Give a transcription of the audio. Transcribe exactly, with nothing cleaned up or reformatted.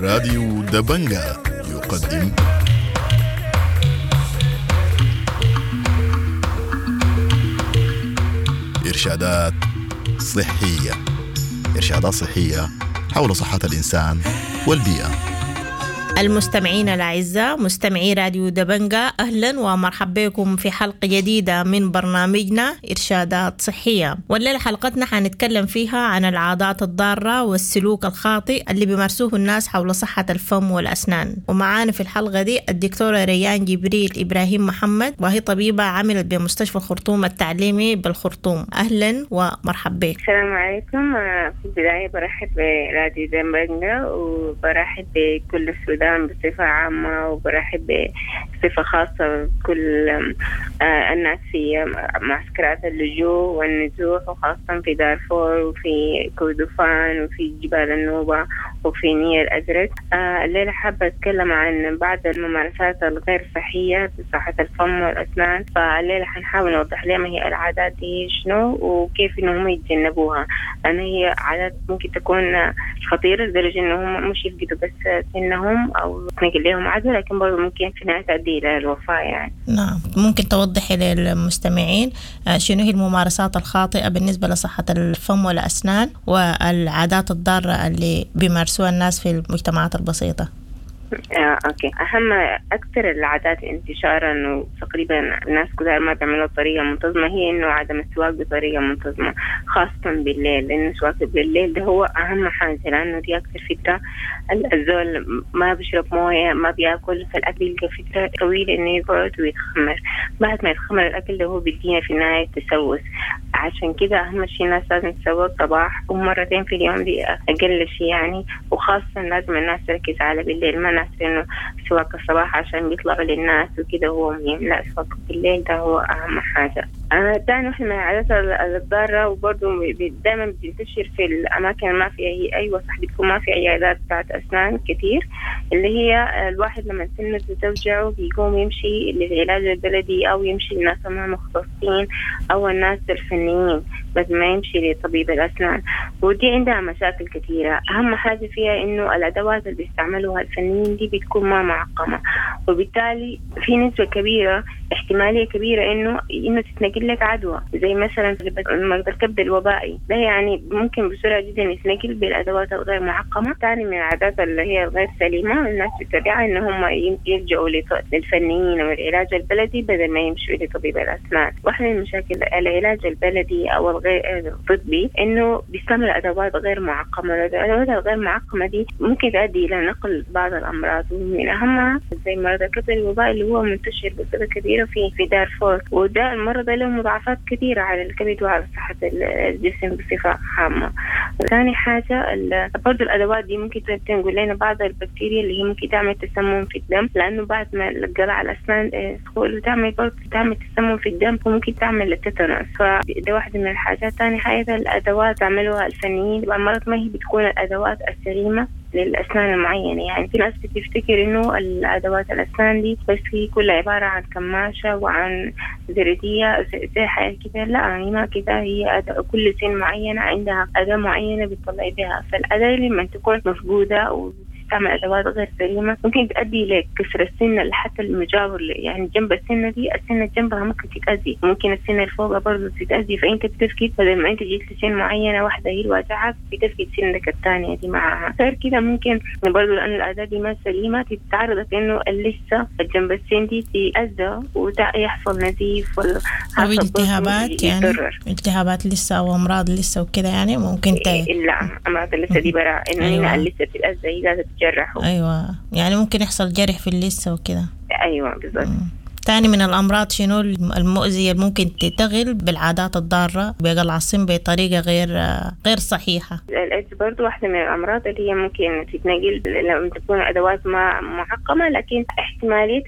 راديو دبنجة يقدم إرشادات صحية إرشادات صحية حول صحة الإنسان والبيئة. المستمعين الأعزاء مستمعي راديو دبنجة، أهلا ومرحبا بكم في حلقة جديدة من برنامجنا إرشادات صحية. والليلة حلقتنا حنتكلم فيها عن العادات الضارة والسلوك الخاطئ اللي بيمارسوه الناس حول صحة الفم والأسنان. ومعانا في الحلقة دي الدكتورة ريان جبريل إبراهيم محمد، وهي طبيبة عملت بمستشفى الخرطوم التعليمي بالخرطوم. أهلا ومرحبا. السلام عليكم. في البداية برحب براديو دبنجة وبرحب بكل السودان بصفة عامة، وبرحب بصفة خاصة بكل الناس في معسكرات اللجوء والنزوح، وخاصة في دارفور وفي كردفان وفي جبال النوبة وفي نيل الأزرق. الليلة حابة أتكلم عن بعض الممارسات الغير صحية في صحة الفم والأسنان. فالليلة حنحاول نوضح لهم هي العادات دي شنو وكيف إنهم يتجنبوها، لأن هي عادات ممكن تكون خطيرة لدرجة إنهم مش يفقدوا بس سنهم أو تنقل لهم عدوى، لكن برضو ممكن في النهاية تؤدي إلى الوفاة. يعني نعم، ممكن توضحي للمستمعين شنو هي الممارسات الخاطئة بالنسبة لصحة الفم والأسنان والعادات الضارة اللي بيمارسوها الناس في المجتمعات البسيطة؟ آه، أوكي. أهم أكثر العادات انتشارا وتقريبا الناس كلها ما بيعملوها بطريقة منتظمة هي إنه عدم السواق بطريقة منتظمة، خاصة بالليل، لأن السواق بالليل ده هو أهم حاجة، لأنه دي أكثر فترة الزول ما بيشرب موية ما بيأكل، فالأكل يلقى فترة طويلة إنه يقعد ويتخمر. بعد ما يتخمر الأكل ده هو بيدينا في النهاية تسوس. عشان كده أهم شيء الناس لازم تسوق صباح ومرتين في اليوم، دي أقل شيء يعني. وخاصة لازم الناس تركز على بالليل، ما ناس إنه سواق الصباح عشان بيطلعوا للناس وكده هو مهم، لا، سواق بالليل ده هو أهم حاجة. آه تاني واحدة من العادات الضارة وبرضه دائما بتنتشر في الأماكن ما في أي أيوة صح بتكون ما في عيادات بتاعت أسنان كتير، اللي هي الواحد لما سنه توجعه بيقوم يمشي للعلاج البلدي أو يمشي للناس المختصين أو الناس الفنيين، بس ما يمشي لطبيب الأسنان. ودي عندها مشاكل كثيرة. أهم حاجة فيها إنه الأدوات اللي بيستعملوها الفنيين دي بتكون ما معقمة، وبالتالي في نسبة كبيرة احتمالية كبيرة إنه إنه تتنقل لك عدوى، زي مثلا مرض الكبد الوبائي ده، يعني ممكن بسرعة جدا يتنقل بالأدوات الغير معقمة. ثاني من العادات اللي هي غير سليمة الناس بتتبعها إن هم يلجأوا للفنيين والعلاج البلدي بدل ما يمشوا لطبيب الأسنان. واحدة من مشاكل العلاج البلدي أو الغير الطبي إنه بيستعمل أدوات غير معقمة. الأدوات الغير معقمة دي ممكن تؤدي إلى نقل بعض الأمراض، ومن أهمها زي مرض الكبد الوبائي اللي هو منتشر بصورة كبيرة في في دارفور، وده المرض له مضاعفات كثيرة على الكبد وعلى صحة الجسم بصفة عامة. ثاني حاجة برضو الأدوات دي ممكن تنقل لنا بعض البكتيريا اللي هي ممكن تعمل تسمم في الدم، لأنه بعد ما القلع الأسنان تدخل تعمل برضو تعمل تسمم في الدم وممكن تعمل التيتانوس، فده واحدة من الحاجات. ثاني حاجة الأدوات تعملوها الفنيين مرات ما هي بتكون الأدوات السليمة للأسنان المعينة. يعني في ناس بتفتكر إنه الأدوات الأسنان دي بس هي كلها عبارة عن كماشة وعن زردية زي حاجة كده، لا، يعني ما كده. هي كل سن معينة عندها أداة معينة بتطلع بها، فالأداة لما تكون مفقودة و تعمل أدوات غير سليمة ممكن تؤدي لكسر السنة حتى المجاور، يعني جنب السنة دي السنة جنبها ممكن تتأذي، ممكن السنة الفوق برضو تتأذي. فأنت بتفقد بدل ما أنت جيت لسن معينة واحدة هي الواجعة بتفقد سنك الثانية دي معها. غير كده ممكن برضو لأن الأداة دي ما سليمة تتعرض إنه لسه جنب السن دي تتأذى ويحصل نزيف ولا التهابات، يعني التهابات لسه أو أمراض لسه وكده، يعني ممكن ت... لا، أمراض لسه دي برا إنه أيوة. لسه تتأذى هي جرحوا. أيوة، يعني ممكن يحصل جرح في اللثة وكده. أيوة بالضبط. تاني من الأمراض شنو المؤذية اللي ممكن تتغل بالعادات الضارة بقلع السن بطريقة غير غير صحيحة؟ الإيدز برضو واحدة من الأمراض اللي هي ممكن تتنقل لما تكون أدوات ما معقمة، لكن احتمالية